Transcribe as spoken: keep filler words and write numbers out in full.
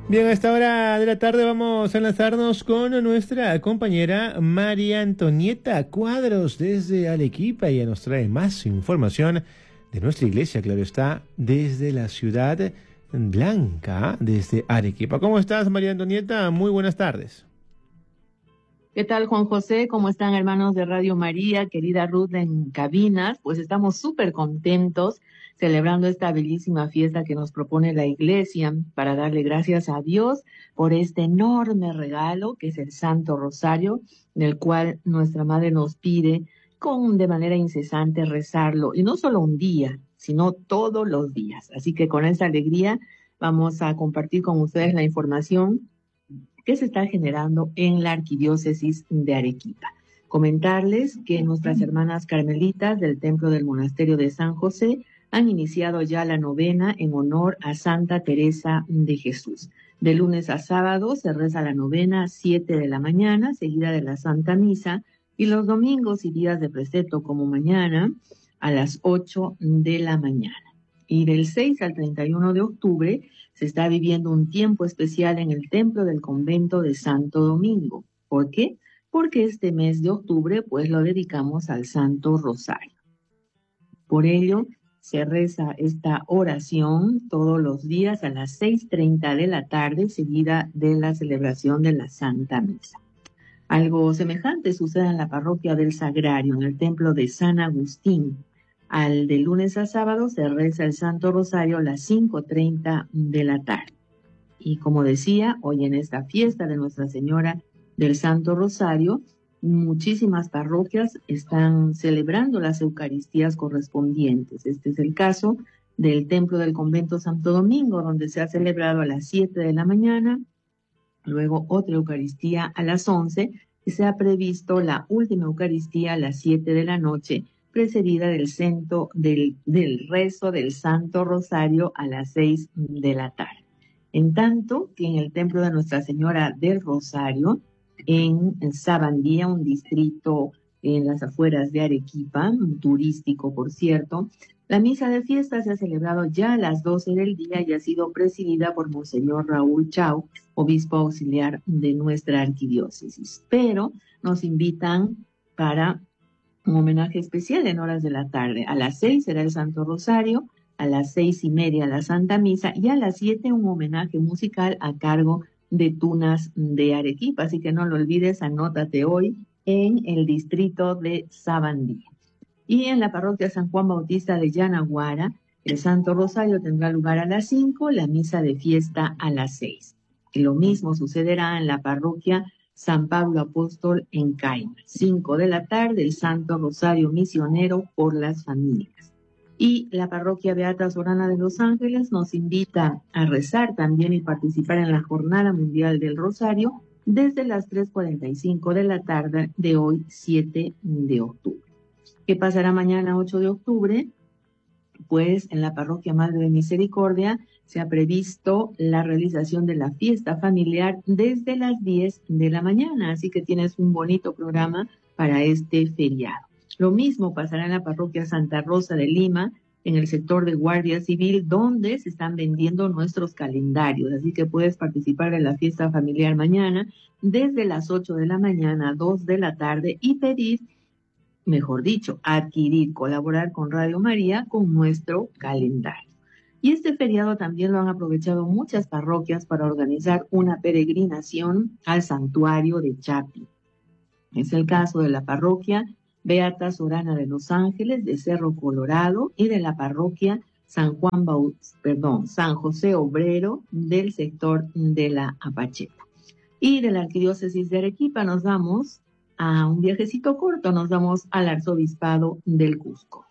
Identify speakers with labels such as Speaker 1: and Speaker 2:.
Speaker 1: Bien, a esta hora de la tarde vamos a enlazarnos con nuestra compañera María Antonieta Cuadros desde Arequipa. Ella nos trae más información de nuestra iglesia, claro está, desde la ciudad blanca, desde Arequipa. ¿Cómo estás, María Antonieta? Muy buenas tardes.
Speaker 2: ¿Qué tal, Juan José? ¿Cómo están, hermanos de Radio María? Querida Ruth en cabinas, pues estamos súper contentos celebrando esta bellísima fiesta que nos propone la Iglesia para darle gracias a Dios por este enorme regalo que es el Santo Rosario, del cual nuestra Madre nos pide con de manera incesante rezarlo, y no solo un día, sino todos los días. Así que con esa alegría vamos a compartir con ustedes la información que se está generando en la Arquidiócesis de Arequipa. Comentarles que nuestras hermanas carmelitas del Templo del Monasterio de San José han iniciado ya la novena en honor a Santa Teresa de Jesús. De lunes a sábado se reza la novena a siete de la mañana, seguida de la Santa Misa, y los domingos y días de precepto como mañana a las ocho de la mañana. Y del seis al treinta y uno de octubre se está viviendo un tiempo especial en el templo del convento de Santo Domingo. ¿Por qué? Porque este mes de octubre pues lo dedicamos al Santo Rosario. Por ello se reza esta oración todos los días a las seis treinta de la tarde, seguida de la celebración de la Santa Misa. Algo semejante sucede en la parroquia del Sagrario, en el templo de San Agustín. Al de lunes a sábado se reza el Santo Rosario a las cinco treinta de la tarde. Y como decía, hoy en esta fiesta de Nuestra Señora del Santo Rosario, muchísimas parroquias están celebrando las Eucaristías correspondientes. Este es el caso del Templo del Convento Santo Domingo, donde se ha celebrado a las siete de la mañana, luego otra Eucaristía a las once, y se ha previsto la última Eucaristía a las siete de la noche, precedida del centro del, del rezo del Santo Rosario a las seis de la tarde. En tanto que en el templo de Nuestra Señora del Rosario, en, en Sabandía, un distrito en las afueras de Arequipa, turístico por cierto, la misa de fiesta se ha celebrado ya a las doce del día y ha sido presidida por Monseñor Raúl Chau, obispo auxiliar de nuestra arquidiócesis. Pero nos invitan para un homenaje especial en horas de la tarde. A las seis será el Santo Rosario, a las seis y media la Santa Misa y a las siete un homenaje musical a cargo de Tunas de Arequipa. Así que no lo olvides, anótate hoy en el distrito de Sabandía. Y en la parroquia San Juan Bautista de Yanaguara, el Santo Rosario tendrá lugar a las cinco, la misa de fiesta a las seis. Y lo mismo sucederá en la parroquia San Pablo Apóstol en Caima. cinco de la tarde, el Santo Rosario Misionero por las familias. Y la parroquia Beata Sorana de Los Ángeles nos invita a rezar también y participar en la Jornada Mundial del Rosario desde las tres cuarenta y cinco de la tarde de hoy, siete de octubre. ¿Qué pasará mañana, ocho de octubre? Pues en la parroquia Madre de Misericordia se ha previsto la realización de la fiesta familiar desde las diez de la mañana, así que tienes un bonito programa para este feriado. Lo mismo pasará en la parroquia Santa Rosa de Lima, en el sector de Guardia Civil, donde se están vendiendo nuestros calendarios, así que puedes participar en la fiesta familiar mañana desde las ocho de la mañana a dos de la tarde y pedir, mejor dicho, adquirir, colaborar con Radio María con nuestro calendario. Y este feriado también lo han aprovechado muchas parroquias para organizar una peregrinación al santuario de Chapi. Es el caso de la parroquia Beata Sorana de Los Ángeles de Cerro Colorado y de la parroquia San Juan Baut, perdón, San José Obrero del sector de la Apacheta. Y de la Arquidiócesis de Arequipa nos vamos a un viajecito corto, nos vamos al Arzobispado del Cusco.